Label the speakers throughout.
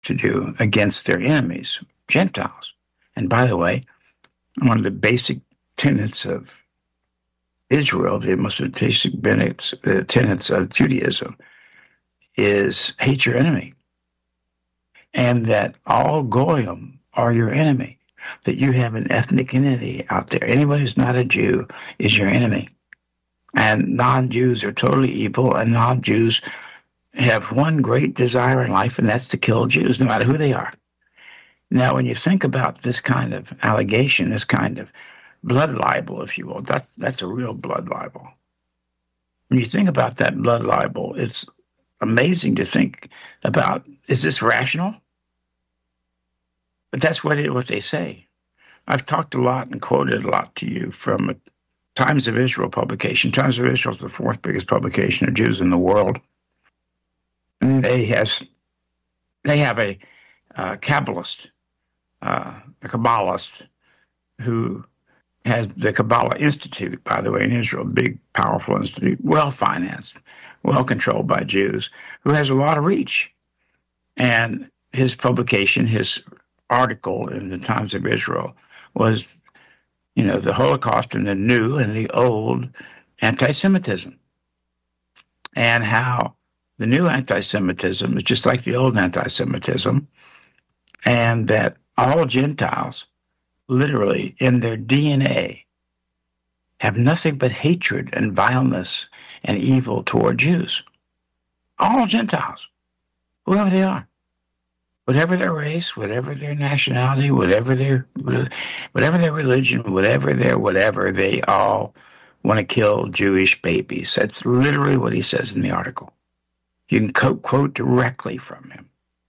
Speaker 1: to do against their enemies, Gentiles. And by the way, one of the basic tenets of Israel, the Muslim basic tenets of Judaism, is hate your enemy. And that all Goyim are your enemy. That you have an ethnic entity out there. Anyone who's not a Jew is your enemy. And non-Jews are totally evil, and non-Jews have one great desire in life, and that's to kill Jews, no matter who they are. Now, when you think about this kind of allegation, this kind of blood libel, if you will, that's a real blood libel. When you think about that blood libel, it's amazing to think about, is this rational? But that's what they say. I've talked a lot and quoted a lot to you from a Times of Israel publication. Times of Israel is the fourth biggest publication of Jews in the world. And they have a Kabbalist, a Kabbalist who has the Kabbalah Institute, by the way, in Israel, big, powerful institute, well-financed, well-controlled by Jews, who has a lot of reach. And his publication, his article in the Times of Israel was, the Holocaust and the new and the old anti-Semitism, and how the new anti-Semitism is just like the old anti-Semitism, and that all Gentiles, literally in their DNA, have nothing but hatred and vileness and evil toward Jews. All Gentiles, whoever they are. Whatever their race, whatever their nationality, whatever their religion, whatever, they all want to kill Jewish babies. That's literally what he says in the article. You can quote directly from him.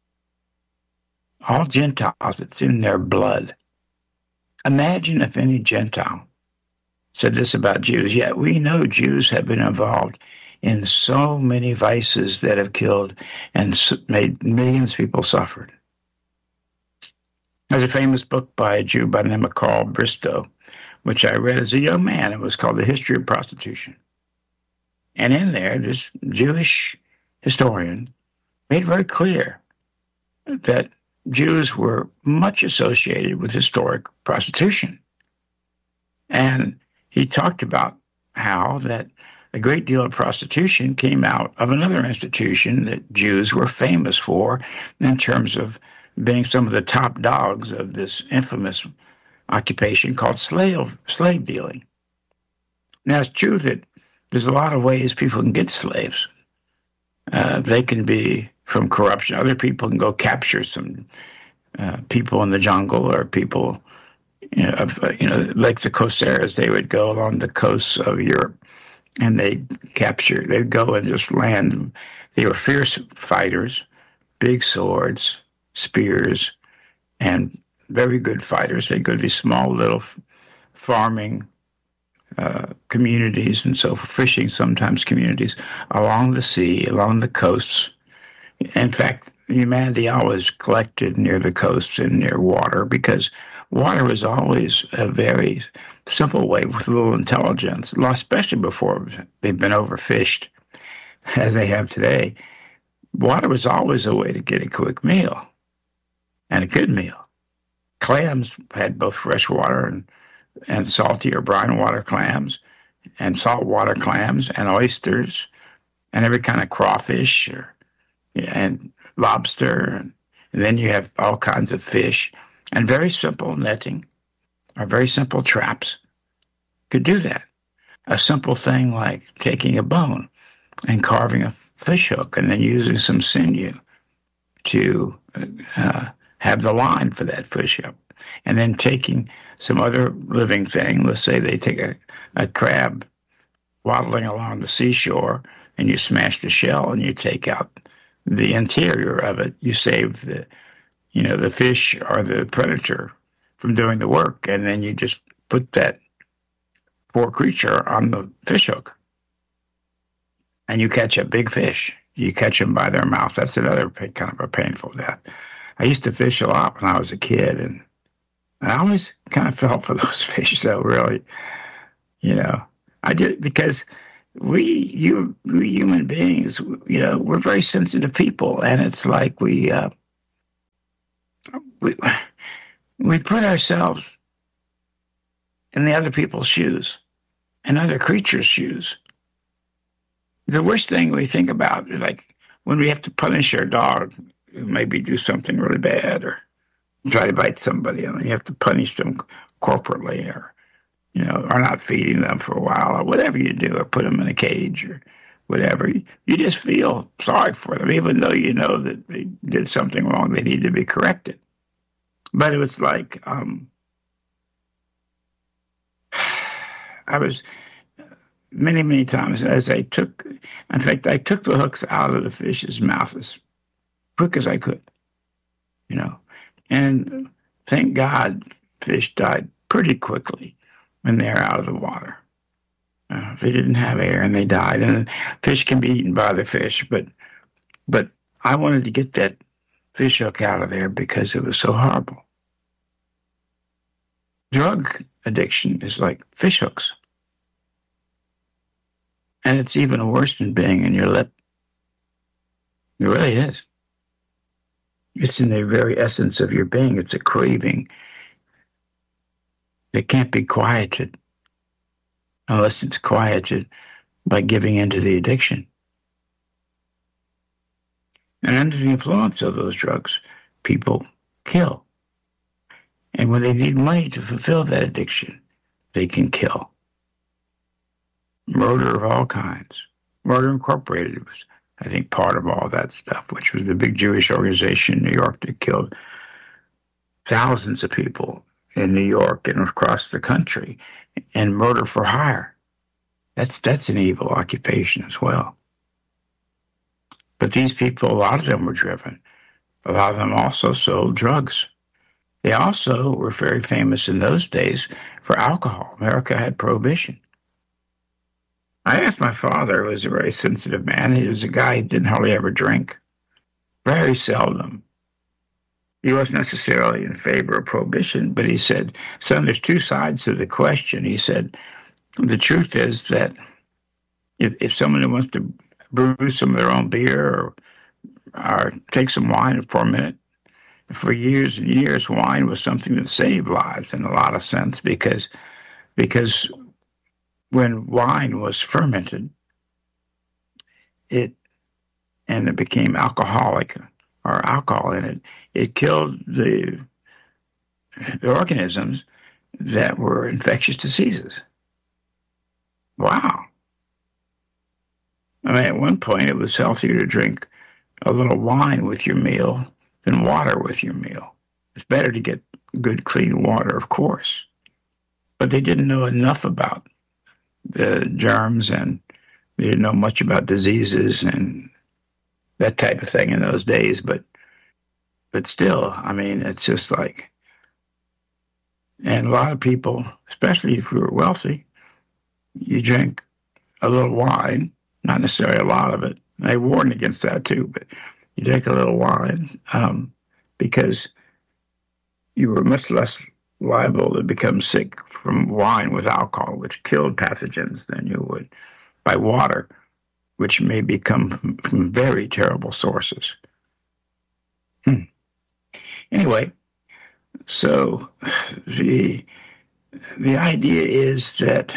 Speaker 1: All Gentiles, it's in their blood. Imagine if any Gentile said this about Jews. Yet we know Jews have been involved in so many vices that have killed and made millions of people suffer. There's a famous book by a Jew by the name of Carl Bristow, which I read as a young man. It was called The History of Prostitution. And in there, this Jewish historian made very clear that Jews were much associated with historic prostitution. And he talked about how that a great deal of prostitution came out of another institution that Jews were famous for in terms of being some of the top dogs of this infamous occupation called slave dealing. Now, it's true that there's a lot of ways people can get slaves. They can be from corruption. Other people can go capture some people in the jungle, or people, like the Corsairs. They would go along the coasts of Europe, and they'd go and just land. They were fierce fighters, big swords, spears, and very good fighters. They'd go to these small little farming communities and so fishing sometimes communities along the sea, along the coasts. In fact, humanity always collected near the coasts and near water, because water was always a very simple way with little intelligence, especially before they've been overfished as they have today. Water was always a way to get a quick meal, and a good meal. Clams had both fresh water and salty or brine water clams, and saltwater clams, and oysters, and every kind of crawfish and lobster, and then you have all kinds of fish, and very simple netting or very simple traps could do that. A simple thing like taking a bone and carving a fish hook and then using some sinew to have the line for that fish hook, and then taking some other living thing. Let's say they take a crab waddling along the seashore, and you smash the shell and you take out the interior of it. You save the fish or the predator from doing the work, and then you just put that poor creature on the fish hook, and you catch a big fish. You catch them by their mouth. That's another kind of a painful death. I used to fish a lot when I was a kid, and I always kind of felt for those fish, though, really. I did, because we human beings, we're very sensitive people, and it's like we we put ourselves in the other people's shoes and other creatures' shoes. The worst thing we think about is like when we have to punish our dog, maybe do something really bad or try to bite somebody, and you have to punish them corporately, or or not feeding them for a while, or whatever you do, or put them in a cage or whatever. You just feel sorry for them, even though you know that they did something wrong. They need to be corrected. But it was like I was many, many times as I took the hooks out of the fish's mouth as quick as I could, and thank God fish died pretty quickly when they're out of the water. They didn't have air and they died, and fish can be eaten by the fish, but I wanted to get that fish hook out of there because it was so horrible. Drug addiction is like fish hooks. And it's even worse than being in your lip. It really is. It's in the very essence of your being. It's a craving that can't be quieted unless it's quieted by giving into the addiction. And under the influence of those drugs, people kill. And when they need money to fulfill that addiction, they can kill. Murder of all kinds. Murder Incorporated was, I think, part of all that stuff, which was the big Jewish organization in New York that killed thousands of people in New York and across the country. And murder for hire. That's an evil occupation as well. But these people, a lot of them were driven. A lot of them also sold drugs. They also were very famous in those days for alcohol. America had prohibition. I asked my father, who was a very sensitive man. He was a guy who didn't hardly ever drink. Very seldom. He wasn't necessarily in favor of prohibition, but he said, son, there's two sides to the question. He said, the truth is that if someone wants to brew some of their own beer or take some wine for a minute, for years and years, wine was something that saved lives in a lot of sense because when wine was fermented, it became alcoholic or alcohol in it. It killed the organisms that were infectious diseases. Wow. I mean, at one point, it was healthier to drink a little wine with your meal than water with your meal. It's better to get good, clean water, of course. But they didn't know enough about the germs, and they didn't know much about diseases and that type of thing in those days. But still, I mean, it's just like, and a lot of people, especially if you're wealthy, you drink a little wine, not necessarily a lot of it. They warn against that too, but you drink a little wine because you were much less liable to become sick from wine with alcohol, which killed pathogens, than you would by water, which may come from very terrible sources. Anyway, so the idea is that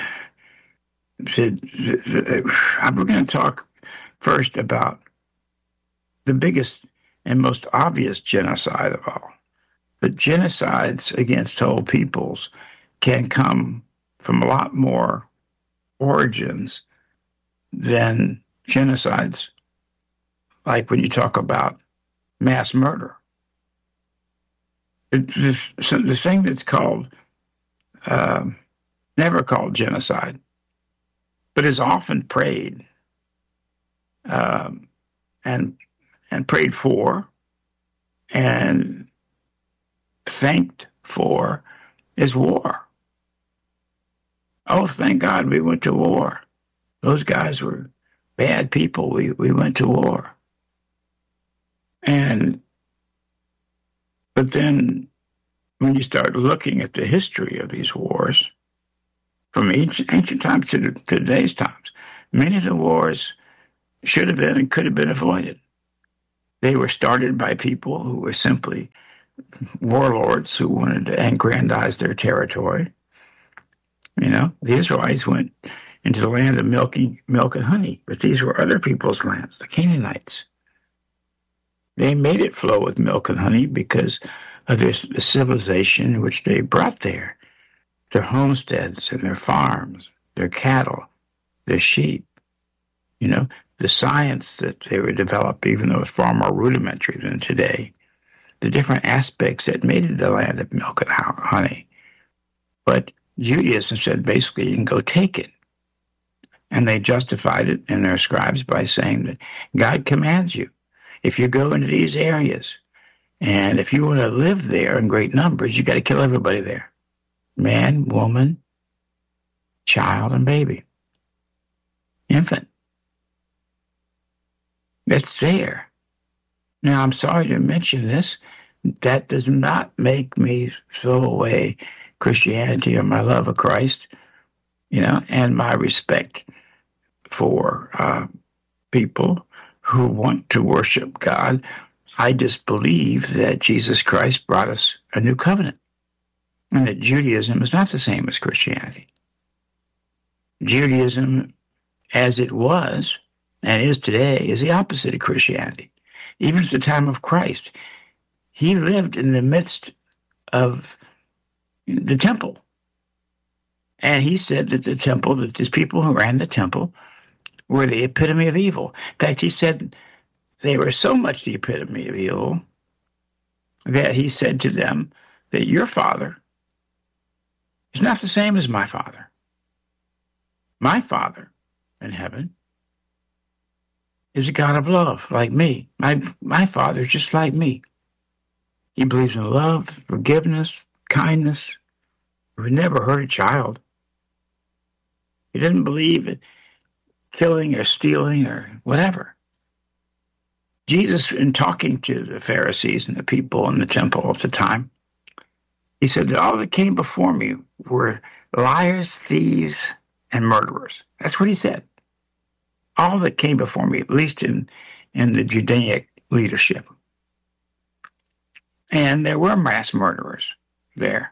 Speaker 1: we're going to talk first about the biggest and most obvious genocide of all. But genocides against whole peoples can come from a lot more origins than genocides like when you talk about mass murder. The thing that's called, never called genocide, but is often prayed and prayed for and thanked for, is war. Oh, thank God we went to war. Those guys were bad people. We went to war. But then when you start looking at the history of these wars, from ancient times to today's times, many of the wars should have been and could have been avoided. They were started by people who were simply warlords who wanted to aggrandize their territory. The Israelites went into the land of milk and honey, but these were other people's lands, the Canaanites. They made it flow with milk and honey because of the civilization which they brought there, their homesteads and their farms, their cattle, their sheep, the science that they were developed, even though it's far more rudimentary than today, the different aspects that made it the land of milk and honey. But Judaism said, basically, you can go take it. And they justified it in their scribes by saying that God commands you. If you go into these areas, and if you want to live there in great numbers, you got to kill everybody there. Man, woman, child, and baby. Infant. It's there. Now, I'm sorry to mention this. That does not make me throw away Christianity or my love of Christ, and my respect for people who want to worship God. I just believe that Jesus Christ brought us a new covenant, and that Judaism is not the same as Christianity. Judaism, as it was and is today, is the opposite of Christianity. Even at the time of Christ, he lived in the midst of the temple. And he said that the temple, that these people who ran the temple, were the epitome of evil. In fact, he said they were so much the epitome of evil that he said to them that your father is not the same as my father. My Father in heaven is a God of love, like me. My Father is just like me. He believes in love, forgiveness, kindness. He would never hurt a child. He doesn't believe in killing or stealing or whatever. Jesus, in talking to the Pharisees and the people in the temple at the time, he said that all that came before me were liars, thieves, and murderers. That's what he said. All that came before me, at least in the Judaic leadership. And there were mass murderers there.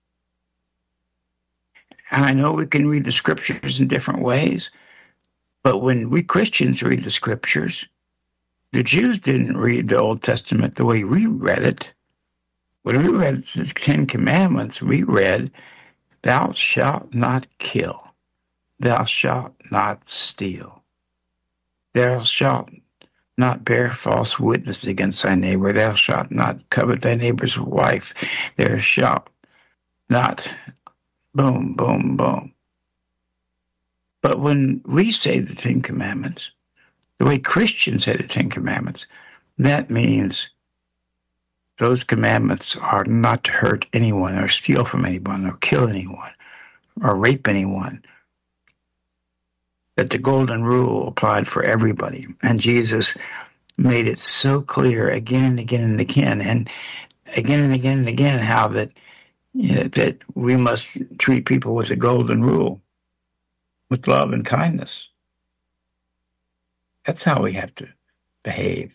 Speaker 1: And I know we can read the scriptures in different ways, but when we Christians read the scriptures, the Jews didn't read the Old Testament the way we read it. When we read the Ten Commandments, we read, thou shalt not kill. Thou shalt not steal. Thou shalt not bear false witness against thy neighbor. Thou shalt not covet thy neighbor's wife. Thou shalt not, boom, boom, boom. But when we say the Ten Commandments, the way Christians say the Ten Commandments, that means those commandments are not to hurt anyone or steal from anyone or kill anyone or rape anyone. That the golden rule applied for everybody. And Jesus made it so clear again and again and again and again how that, that we must treat people with the golden rule, with love and kindness. That's how we have to behave.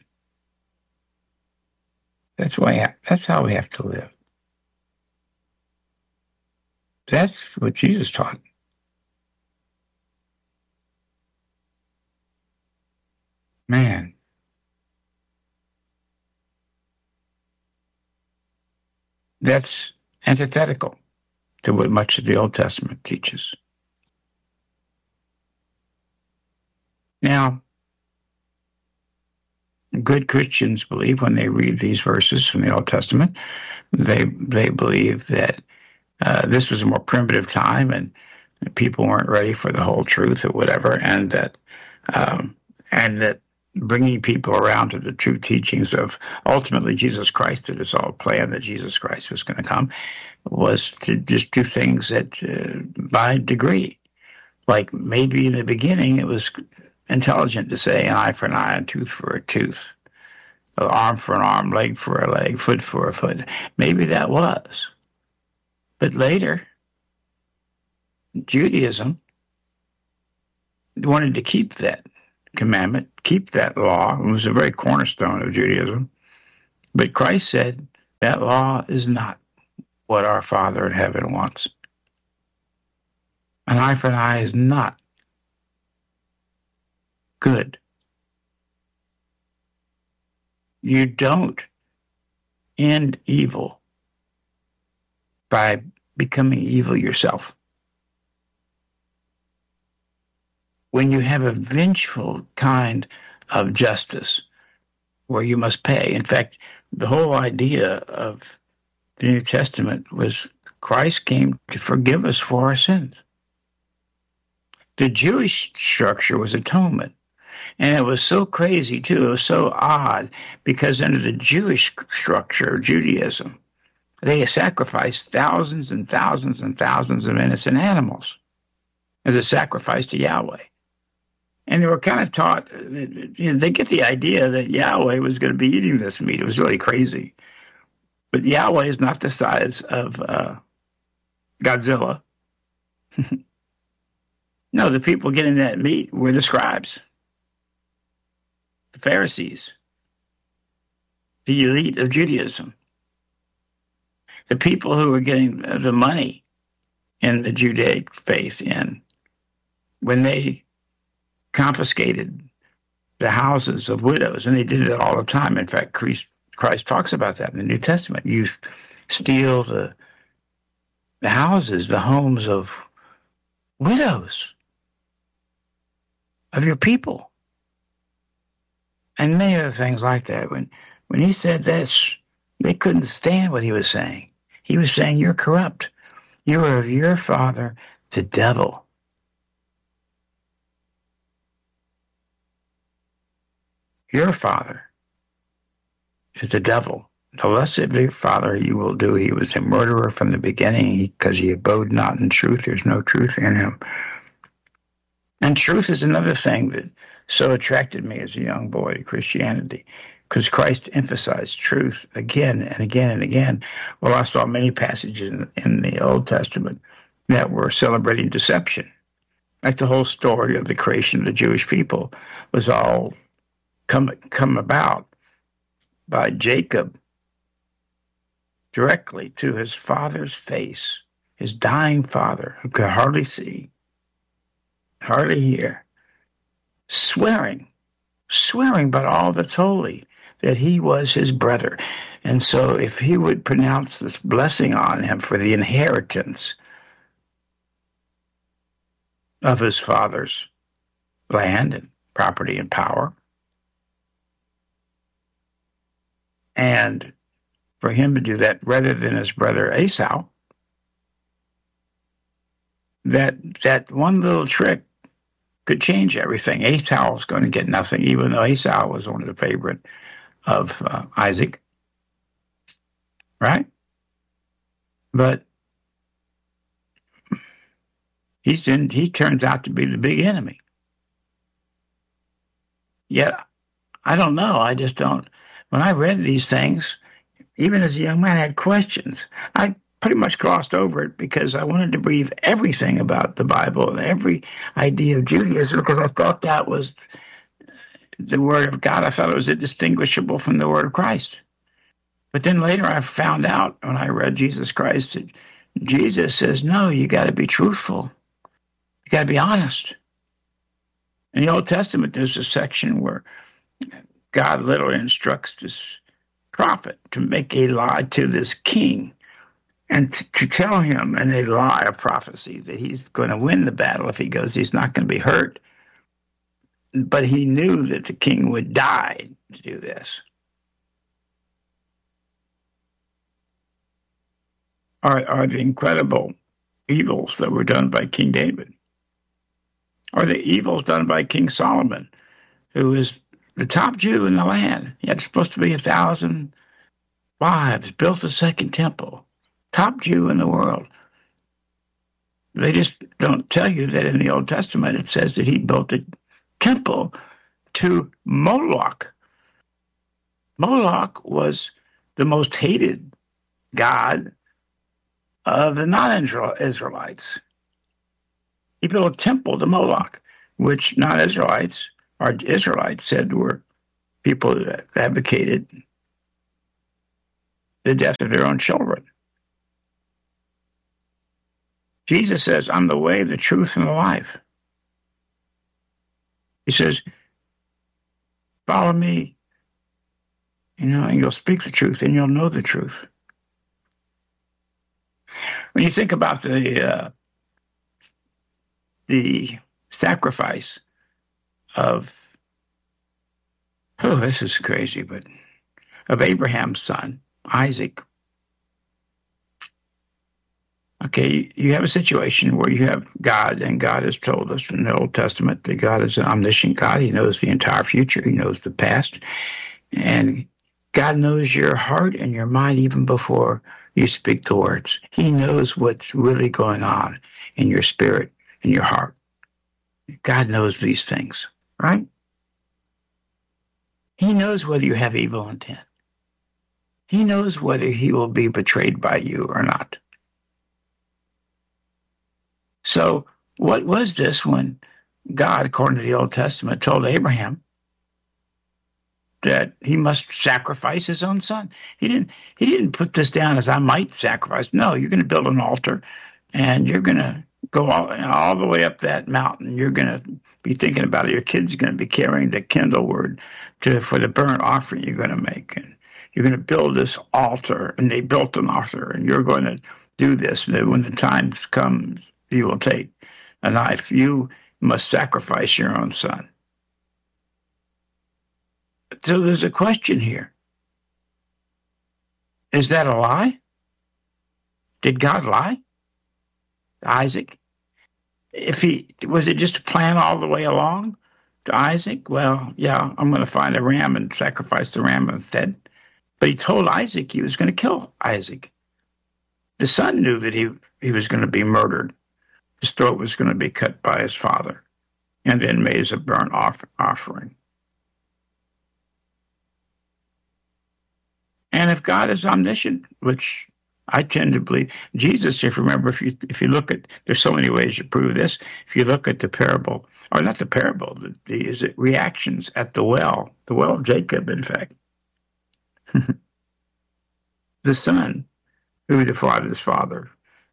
Speaker 1: That's how we have to live. That's what Jesus taught. Man. That's antithetical to what much of the Old Testament teaches. Now, good Christians believe when they read these verses from the Old Testament, they believe that this was a more primitive time and people weren't ready for the whole truth or whatever, and that bringing people around to the true teachings of ultimately Jesus Christ, that it's all planned that Jesus Christ was going to come, was to just do things that by degree. Like maybe in the beginning it was intelligent to say an eye for an eye, a tooth for a tooth, an arm for an arm, leg for a leg, foot for a foot. Maybe that was. But later, Judaism wanted to keep that commandment, keep that law. It was a very cornerstone of Judaism. But Christ said, That law is not what our Father in heaven wants. An eye for an eye is not good. You don't end evil by becoming evil yourself. When you have a vengeful kind of justice where you must pay. In fact, the whole idea of the New Testament was Christ came to forgive us for our sins. The Jewish structure was atonement. And it was so crazy, too. It was so odd because under the Jewish structure, Judaism, they sacrificed thousands and thousands and thousands of innocent animals as a sacrifice to Yahweh. And they were kind of taught, they get the idea that Yahweh was going to be eating this meat. It was really crazy. But Yahweh is not the size of Godzilla. No, the people getting that meat were the scribes, the Pharisees, the elite of Judaism. The people who were getting the money in the Judaic faith when they confiscated the houses of widows, and they did it all the time. In fact, Christ talks about that in the New Testament. You steal the houses, the homes of widows, of your people. And many other things like that. When he said this, they couldn't stand what he was saying. He was saying, you're corrupt. You are of your father, the devil. Your father is the devil. The less of your father you will do. He was a murderer from the beginning because he abode not in truth. There's no truth in him. And truth is another thing that so attracted me as a young boy to Christianity, because Christ emphasized truth again and again and again. Well, I saw many passages in the Old Testament that were celebrating deception. Like the whole story of the creation of the Jewish people was all come about by Jacob directly to his father's face, his dying father, who could hardly see, hardly hear, swearing by all that's holy that he was his brother. And so if he would pronounce this blessing on him for the inheritance of his father's land and property and power, and for him to do that rather than his brother Esau, that one little trick could change everything. Esau was going to get nothing, even though Esau was one of the favorite of Isaac, right? But he turns out to be the big enemy. Yet, I don't know. I just don't. When I read these things, even as a young man, I had questions. I pretty much glossed over it because I wanted to believe everything about the Bible and every idea of Judaism because I thought that was the Word of God. I thought it was indistinguishable from the Word of Christ. But then later I found out when I read Jesus Christ that Jesus says, no, you got to be truthful. You got to be honest. In the Old Testament, there's a section where God literally instructs this prophet to make a lie to this king and to tell him in a lie of prophecy that he's going to win the battle if he goes. He's not going to be hurt. But he knew that the king would die to do this. Are the incredible evils that were done by King David? Are the evils done by King Solomon, who is the top Jew in the land? He had supposed to be 1,000 wives, built the second temple, top Jew in the world. They just don't tell you that in the Old Testament it says that he built a temple to Moloch. Moloch was the most hated god of the non-Israelites. He built a temple to Moloch, which non-Israelites or Israelites said were people that advocated the death of their own children. Jesus says, I'm the way, the truth, and the life. He says, follow me, and you'll speak the truth, and you'll know the truth. When you think about the sacrifice of, this is crazy, but of Abraham's son, Isaac. Okay, you have a situation where you have God, and God has told us in the Old Testament that God is an omniscient God. He knows the entire future. He knows the past. And God knows your heart and your mind even before you speak the words. He knows what's really going on in your spirit, in your heart. God knows these things, right? He knows whether you have evil intent. He knows whether he will be betrayed by you or not. So what was this when God, according to the Old Testament, told Abraham that he must sacrifice his own son? He didn't put this down as I might sacrifice. No, you're going to build an altar, and you're going to go all the way up that mountain. You're going to be thinking about it. Your kids are going to be carrying the kindle wood for the burnt offering you're going to make. And you're going to build this altar, and they built an altar, and you're going to do this. And when the time comes, you will take a knife. You must sacrifice your own son. So there's a question here. Is that a lie? Did God lie to Isaac? Was it just a plan all the way along to Isaac? Well, yeah, I'm going to find a ram and sacrifice the ram instead. But he told Isaac he was going to kill Isaac. The son knew that he was going to be murdered. His throat was going to be cut by his father, and then made as a burnt offering. And if God is omniscient, which I tend to believe, Jesus, if you remember, if you look at, there's so many ways to prove this. If you look at the parable, or not the parable, the reactions at the well of Jacob, in fact. The son who defrauded his father,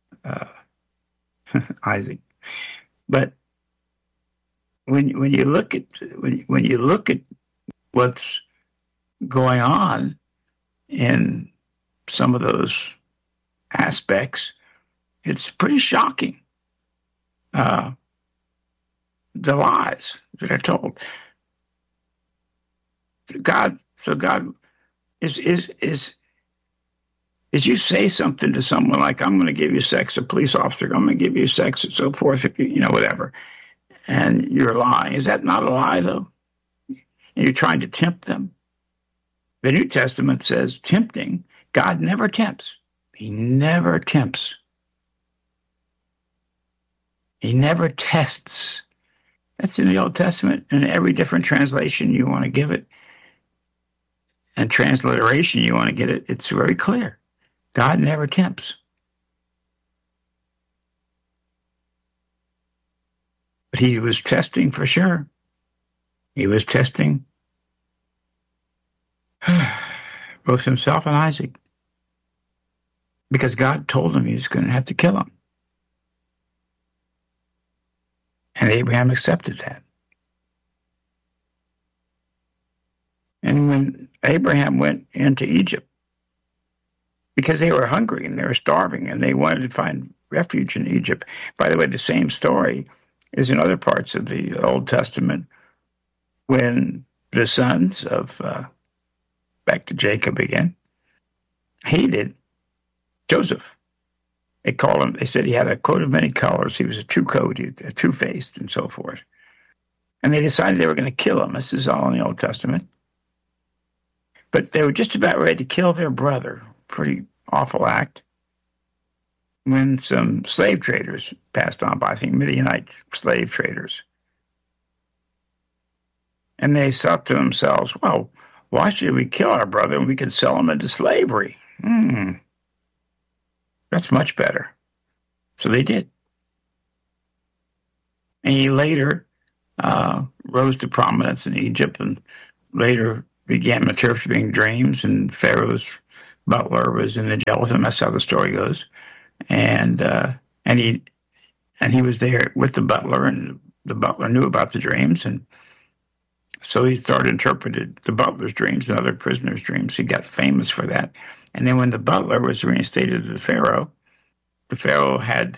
Speaker 1: Isaac. But when you look at what's going on in some of those aspects, it's pretty shocking. The lies that are told. God is you say something to someone like, I'm going to give you sex, a police officer, I'm going to give you sex, and so forth, whatever, and you're lying. Is that not a lie, though? And you're trying to tempt them. The New Testament says tempting. God never tempts. He never tempts. He never tests. That's in the Old Testament. In every different translation you want to give it, and transliteration you want to get it, it's very clear. God never tempts. But he was testing for sure. He was testing both himself and Isaac, because God told him he was going to have to kill him. And Abraham accepted that. And when Abraham went into Egypt, because they were hungry and they were starving and they wanted to find refuge in Egypt. By the way, the same story is in other parts of the Old Testament when the sons of, back to Jacob again, hated Joseph. They said he had a coat of many colors. He was a two-faced and so forth. And they decided they were going to kill him. This is all in the Old Testament. But they were just about ready to kill their brother. Pretty awful act. When some slave traders passed on by, I think Midianite slave traders. And they thought to themselves, well, why should we kill our brother when we can sell him into slavery? That's much better. So they did. And he later rose to prominence in Egypt, and later began interpreting dreams, and Pharaoh's butler was in the jail with him. That's how the story goes. And he was there with the butler, and the butler knew about the dreams, and so he started interpreted the butler's dreams and other prisoners' dreams. He got famous for that. And then when the butler was reinstated to the Pharaoh had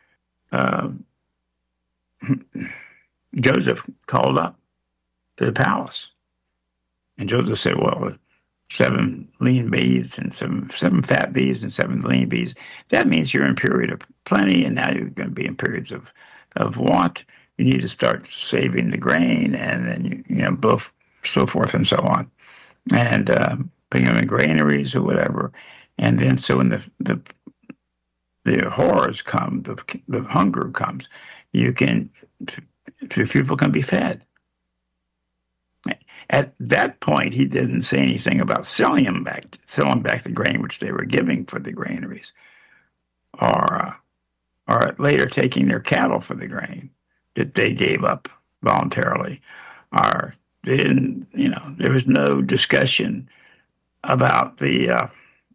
Speaker 1: Joseph called up to the palace. And Joseph said, well, 7 lean bees and seven fat bees and 7 lean bees, that means you're in a period of plenty, and now you're going to be in periods of want. You need to start saving the grain, and then both so forth and so on, and putting them in granaries or whatever. And then so when the horrors come, the hunger comes, people can be fed. At that point, he didn't say anything about selling back the grain which they were giving for the granaries, or later taking their cattle for the grain that they gave up voluntarily, or they didn't. There was no discussion about the.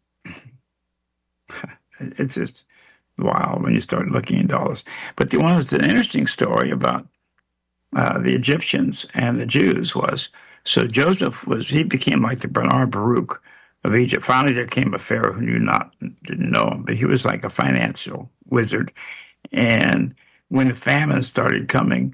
Speaker 1: It's just wild when you start looking into all this. But the one that's an interesting story about the Egyptians and the Jews was. So Joseph became like the Bernard Baruch of Egypt. Finally, there came a Pharaoh who didn't know him, but he was like a financial wizard. And when the famine started coming,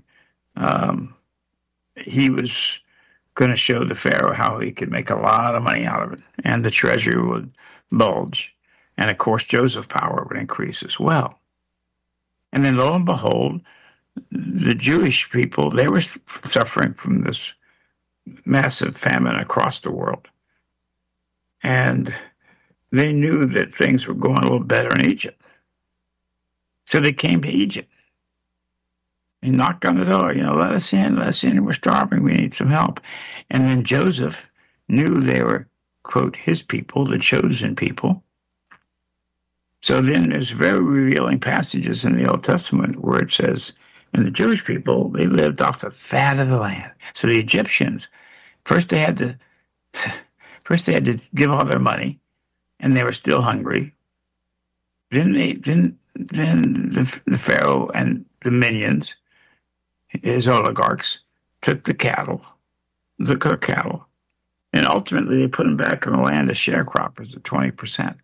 Speaker 1: he was going to show the Pharaoh how he could make a lot of money out of it, and the treasury would bulge. And of course, Joseph's power would increase as well. And then lo and behold, the Jewish people, they were suffering from this massive famine across the world. And they knew that things were going a little better in Egypt. So they came to Egypt and knocked on the door, let us in, we're starving, we need some help. And then Joseph knew they were, quote, his people, the chosen people. So then there's very revealing passages in the Old Testament where it says, and the Jewish people, they lived off the fat of the land. So the Egyptians, first they had to give all their money, and they were still hungry. Then the Pharaoh and the minions, his oligarchs, took their cattle, and ultimately they put them back in the land as sharecroppers at 20%.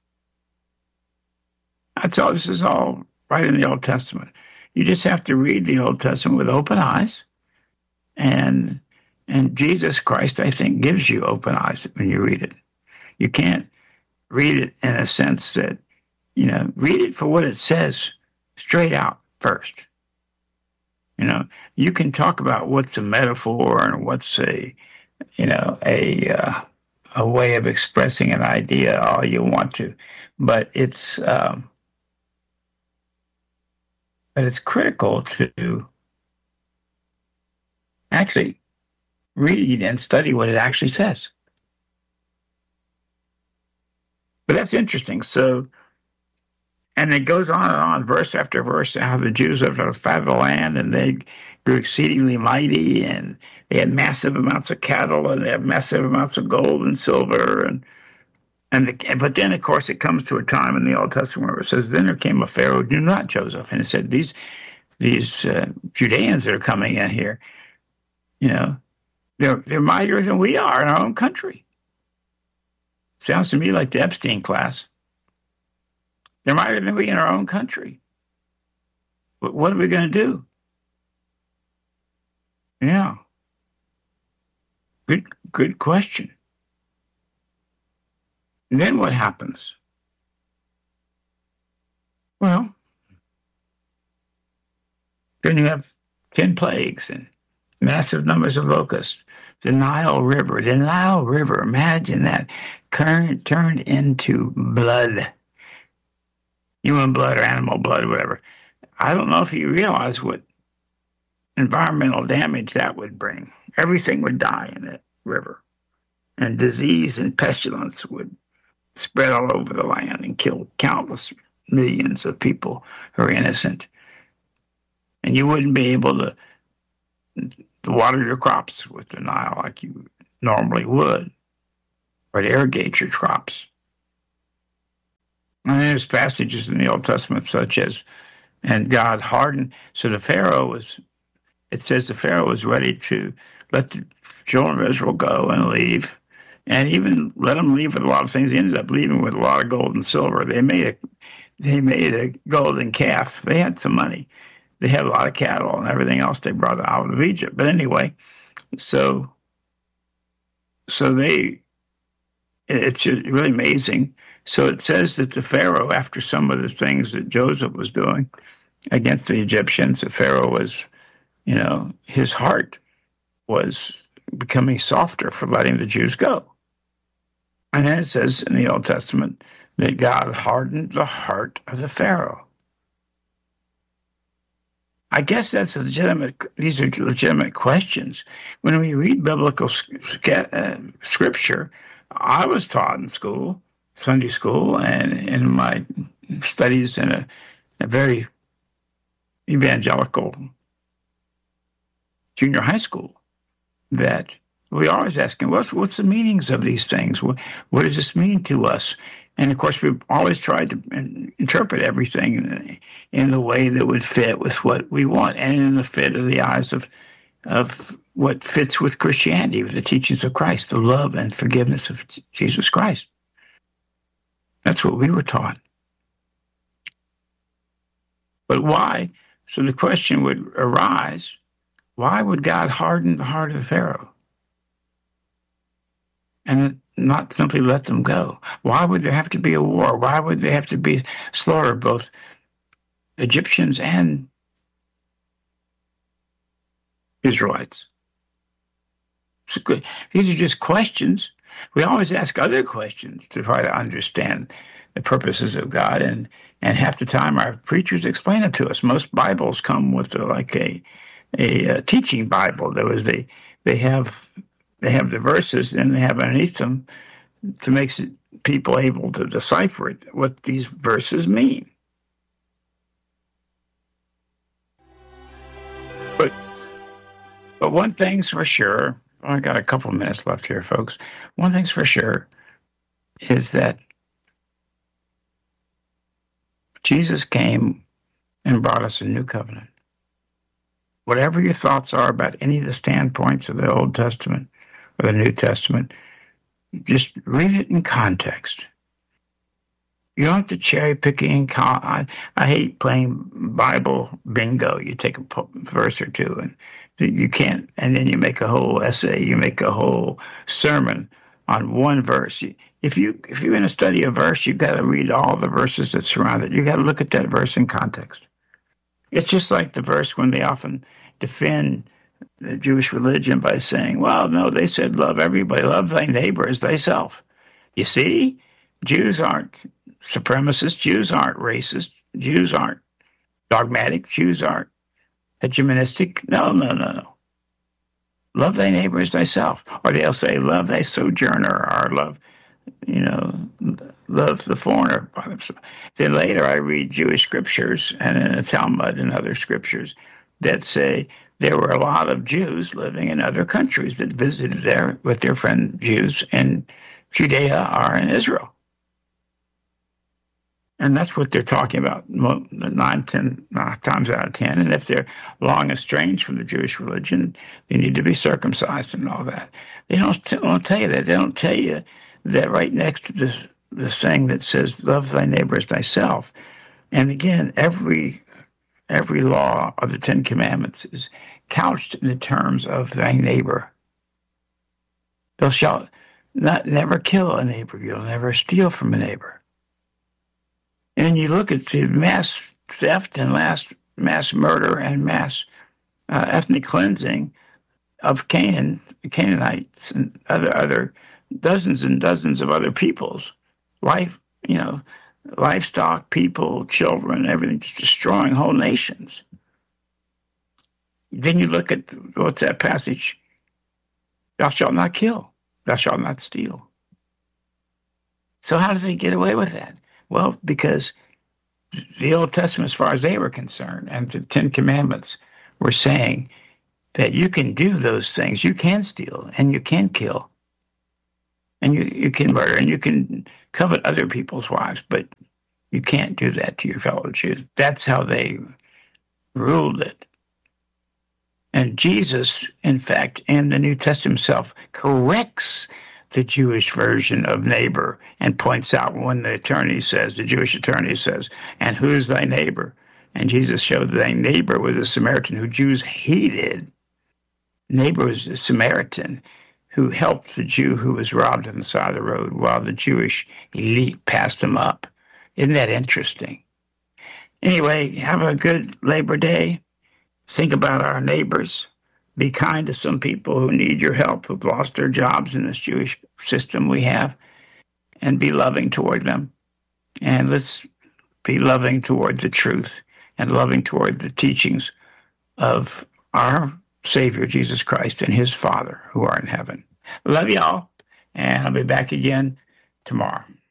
Speaker 1: That's all. This is all right in the Old Testament. You just have to read the Old Testament with open eyes, and Jesus Christ, I think, gives you open eyes when you read it. You can't read it in a sense that, read it for what it says straight out first. You can talk about what's a metaphor and what's a way of expressing an idea all you want to, but it's critical to actually read and study what it actually says. But that's interesting. So, and it goes on and on, verse after verse, how the Jews lived on the fat of the land, and they grew exceedingly mighty, and they had massive amounts of cattle, and they had massive amounts of gold and silver, but then, of course, it comes to a time in the Old Testament where it says, then there came a Pharaoh who knew not Joseph. And it said, these Judeans that are coming in here, they're mightier than we are in our own country. Sounds to me like the Epstein class. They're mightier than we in our own country. But what are we going to do? Yeah. Good question. And then what happens? Well, then you have 10 plagues and massive numbers of locusts. The Nile River, imagine that, turned into blood. Human blood or animal blood, whatever. I don't know if you realize what environmental damage that would bring. Everything would die in that river. And disease and pestilence would spread all over the land and kill countless millions of people who are innocent. And you wouldn't be able to water your crops with the Nile like you normally would, or to irrigate your crops. there's passages in the Old Testament such as, and God hardened. So it says the Pharaoh was ready to let the children of Israel go and leave, and even let them leave with a lot of things. He ended up leaving with a lot of gold and silver. They made a golden calf. They had some money. They had a lot of cattle and everything else they brought out of Egypt. But anyway, so it's really amazing. So it says that the Pharaoh, after some of the things that Joseph was doing against the Egyptians, the Pharaoh was, his heart was becoming softer for letting the Jews go. And then it says in the Old Testament that God hardened the heart of the Pharaoh. I guess these are legitimate questions. When we read biblical scripture, I was taught in school, Sunday school, and in my studies in a very evangelical junior high school, that we always asking, what's the meanings of these things? What does this mean to us? And of course, we've always tried to interpret everything in the way that would fit with what we want, and in the fit of the eyes of what fits with Christianity, with the teachings of Christ, the love and forgiveness of Jesus Christ. That's what we were taught. But why? So the question would arise, why would God harden the heart of Pharaoh and not simply let them go? Why would there have to be a war? Why would there have to be slaughter, both Egyptians and Israelites? These are just questions. We always ask other questions to try to understand the purposes of God, and half the time our preachers explain it to us. Most Bibles come with a teaching Bible. They have the verses, and they have underneath them to make people able to decipher it, what these verses mean. But one thing's for sure. I got a couple of minutes left here, folks. One thing's for sure is that Jesus came and brought us a new covenant. Whatever your thoughts are about any of the standpoints of the Old Testament or the New Testament, just read it in context. You don't have to cherry picking. I hate playing Bible bingo. You take a verse or two and you can't, and then you make a whole essay. You make a whole sermon on one verse. If you're going to study a verse, you've got to read all the verses that surround it. You've got to look at that verse in context. It's just like the verse when they often defend the Jewish religion by saying, well, no, they said love everybody, love thy neighbor as thyself. You see, Jews aren't supremacists, Jews aren't racist, Jews aren't dogmatic, Jews aren't hegemonistic. No. Love thy neighbor as thyself. Or they'll say, love thy sojourner, or love the foreigner. Then later I read Jewish scriptures and in the Talmud and other scriptures that say there were a lot of Jews living in other countries that visited there with their friend Jews in Judea or in Israel. And that's what they're talking about 9, 10 times out of 10. And if they're long estranged from the Jewish religion, they need to be circumcised and all that. They don't tell you that. They don't tell you that right next to this thing that says, love thy neighbor as thyself. And again, every law of the Ten Commandments is couched in the terms of thy neighbor. Thou shalt never kill a neighbor. You'll never steal from a neighbor. And you look at the mass theft and mass murder and mass ethnic cleansing of Canaanites and other dozens and dozens of other peoples, livestock, people, children, everything, just destroying whole nations. Then you look at, what's that passage? Thou shalt not kill. Thou shalt not steal. So how did they get away with that? Well, because the Old Testament, as far as they were concerned, and the Ten Commandments were saying that you can do those things. You can steal, and you can kill, and you can murder, and you can covet other people's wives, but You can't do that to your fellow Jews. That's how they ruled it. And Jesus, in fact, in the New Testament himself, corrects the Jewish version of neighbor and points out when the Jewish attorney says, and who's thy neighbor? And Jesus showed that thy neighbor was a Samaritan who Jews hated. Neighbor was a Samaritan who helped the Jew who was robbed on the side of the road while the Jewish elite passed him up. Isn't that interesting? Anyway, have a good Labor Day. Think about our neighbors. Be kind to some people who need your help, who've lost their jobs in this Jewish system we have, and be loving toward them. And let's be loving toward the truth and loving toward the teachings of our Savior, Jesus Christ, and his Father who are in heaven. Love y'all, and I'll be back again tomorrow.